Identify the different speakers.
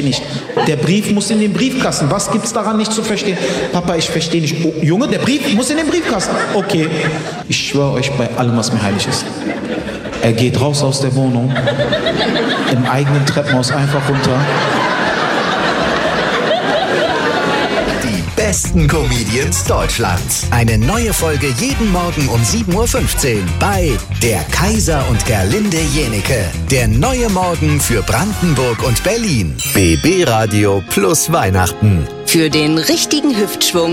Speaker 1: nicht. Der Brief muss in den Briefkasten. Was gibt's daran nicht zu verstehen? Papa, ich verstehe nicht. Oh, Junge, der Brief muss in den Briefkasten. Okay. Ich schwöre euch bei allem, was mir heilig ist. Er geht raus aus der Wohnung, im eigenen Treppenhaus einfach runter.
Speaker 2: Besten Comedians Deutschlands. Eine neue Folge jeden Morgen um 7.15 Uhr bei Der Kaiser und Gerlinde Jenike. Der neue Morgen für Brandenburg und Berlin. BB Radio plus Weihnachten.
Speaker 3: Für den richtigen Hüftschwung